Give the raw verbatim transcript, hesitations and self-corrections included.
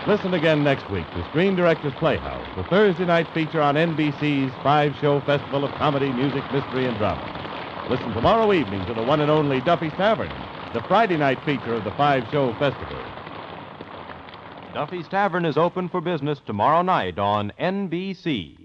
Listen again next week to Screen Directors Playhouse, the Thursday night feature on N B C's five-show festival of comedy, music, mystery, and drama. Listen tomorrow evening to the one and only Duffy's Tavern, the Friday night feature of the five-show festival. Duffy's Tavern is open for business tomorrow night on N B C.